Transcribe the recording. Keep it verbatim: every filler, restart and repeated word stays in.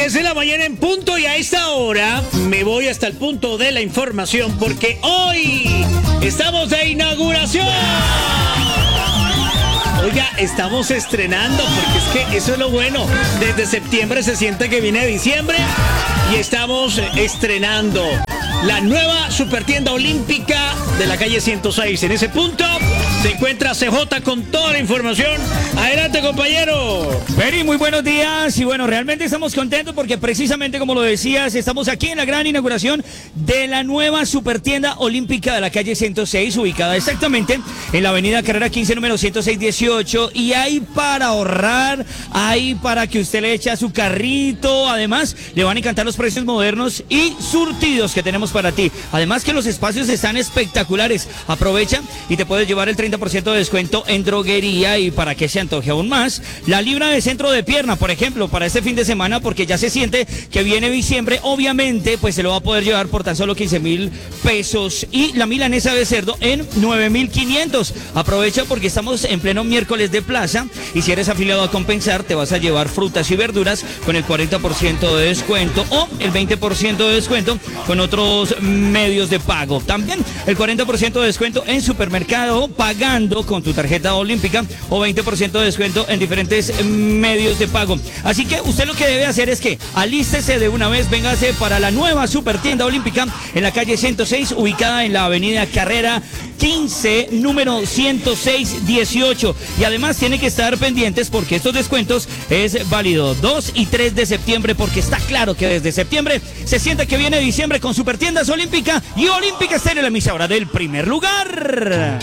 diez de la mañana en punto, y a esta hora me voy hasta el punto de la información porque hoy estamos de inauguración. Oiga, estamos estrenando, porque es que eso es lo bueno. Desde septiembre se siente que viene diciembre y estamos estrenando la nueva supertienda olímpica de la calle ciento seis. En ese punto se encuentra C J con toda la información. Adelante, compañero. Peri, muy buenos días. Y bueno, realmente estamos contentos porque precisamente como lo decías, estamos aquí en la gran inauguración de la nueva supertienda olímpica de la calle ciento seis, ubicada exactamente en la avenida Carrera quince, número ciento seis dieciocho. Y hay para ahorrar, hay para que usted le eche a su carrito. Además, le van a encantar los precios modernos y surtidos que tenemos para ti. Además que los espacios están espectaculares. Aprovecha y te puedes llevar el treinta por ciento de descuento en droguería, y para que se antoje aún más, la libra de centro de pierna, por ejemplo, para este fin de semana, porque ya se siente que viene diciembre, obviamente, pues se lo va a poder llevar por tan solo quince mil pesos, y la milanesa de cerdo en nueve mil quinientos. Aprovecha porque estamos en pleno miércoles de plaza, y si eres afiliado a Compensar, te vas a llevar frutas y verduras con el cuarenta por ciento de descuento o el veinte por ciento de descuento con otros medios de pago. También el cuarenta por ciento de descuento en supermercado pagando con tu tarjeta olímpica, o veinte por ciento de descuento en diferentes medios de pago. Así que usted lo que debe hacer es que alístese de una vez, véngase para la nueva supertienda olímpica en la calle ciento seis, ubicada en la avenida Carrera quince, número ciento seis dieciocho. Y además tiene que estar pendientes porque estos descuentos es válido dos y tres de septiembre, porque está claro que desde septiembre se siente que viene diciembre con Supertiendas Olímpica, y Olímpica Estéreo, la emisora del primer lugar.